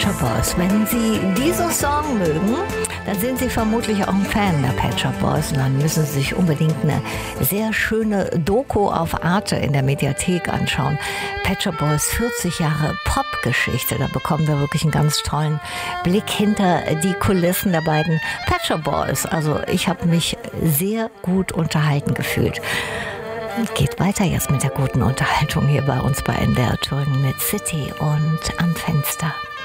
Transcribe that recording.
Shop Boys. Wenn Sie diesen Song mögen, dann sind Sie vermutlich auch ein Fan der Pet Shop Boys. Und dann müssen Sie sich unbedingt eine sehr schöne Doku auf Arte in der Mediathek anschauen. Pet Shop Boys 40 Jahre Popgeschichte. Da bekommen wir wirklich einen ganz tollen Blick hinter die Kulissen der beiden Pet Shop Boys. Also ich habe mich sehr gut unterhalten gefühlt. Geht weiter jetzt mit der guten Unterhaltung hier bei uns bei NDR Thüringen mit City und am Fenster.